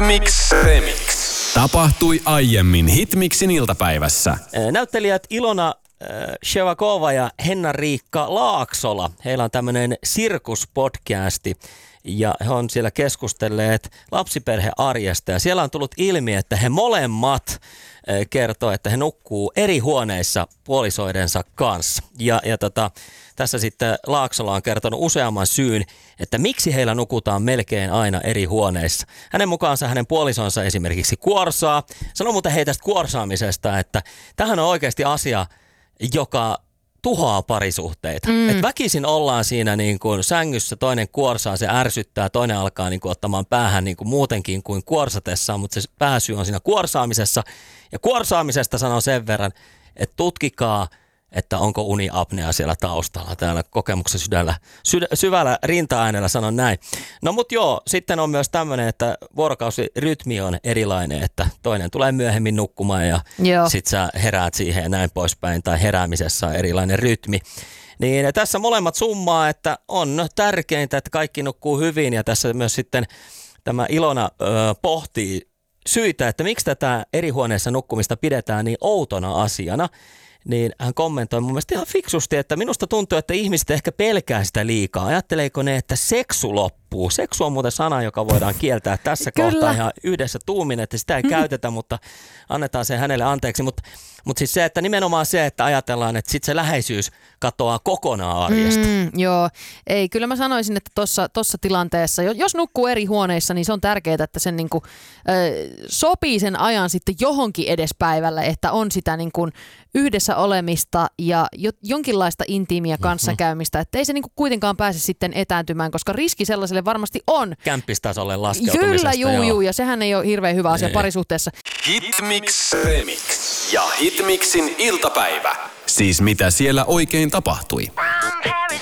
Hitmix Remix. Tapahtui aiemmin Hitmixin iltapäivässä. Näyttelijät Ilona Shevakova ja Henna-Riikka Laaksola. Heillä on tämmöinen sirkuspodcasti ja he on siellä keskustelleet lapsiperhearjesta. Ja siellä on tullut ilmi, että he molemmat kertoo, että he nukkuu eri huoneissa puolisoidensa kanssa. Tässä sitten Laaksola on kertonut useamman syyn, että miksi heillä nukutaan melkein aina eri huoneissa. Hänen mukaansa hänen puolisonsa esimerkiksi kuorsaa. Sanoo muuten hei tästä kuorsaamisesta, että tämähän on oikeasti asia, joka tuhoaa parisuhteita. Et väkisin ollaan siinä niin kuin sängyssä, toinen kuorsaa, se ärsyttää, toinen alkaa niin kuin ottamaan päähän niin kuin muutenkin kuin kuorsatessaan, mutta se pääsy on siinä kuorsaamisessa. Ja kuorsaamisesta sanon sen verran, että tutkikaa, että onko uniapnea siellä taustalla. Täällä kokemuksen syvällä rinta-äänellä sanon näin. No mut joo, sitten on myös tämmöinen, että vuorokausirytmi on erilainen, että toinen tulee myöhemmin nukkumaan ja sit sä heräät siihen ja näin poispäin, tai heräämisessä on erilainen rytmi. Niin tässä molemmat summaa, että on tärkeintä, että kaikki nukkuu hyvin, ja tässä myös sitten tämä Ilona pohtii syitä, että miksi tätä eri huoneessa nukkumista pidetään niin outona asiana. Niin hän kommentoi mun mielestä ihan fiksusti, että minusta tuntuu, että ihmiset ehkä pelkää sitä liikaa. Ajatteleeko ne, että seksu loppuu? Seksu on muuten sana, joka voidaan kieltää tässä kohtaa ihan yhdessä tuumin, että sitä ei käytetä, mutta annetaan se hänelle anteeksi. Mutta siis se, että nimenomaan se, että ajatellaan, että sitten se läheisyys katoaa kokonaan arjesta. Joo, ei, kyllä mä sanoisin, että tuossa tilanteessa, jos nukkuu eri huoneissa, niin se on tärkeää, että sen niinku, sopii sen ajan sitten johonkin edes päivälle, että on sitä niinku yhdessä olemista ja jonkinlaista intiimiä kanssakäymistä, että ei se niinku kuitenkaan pääse sitten etääntymään, koska riski sellaiselle varmasti on. Kämppistasolle laskeutumisesta. Kyllä, juu, ja sehän ei ole hirveän hyvä asia parisuhteessa. Hitmix Remix ja Hitmixin iltapäivä. Siis mitä siellä oikein tapahtui?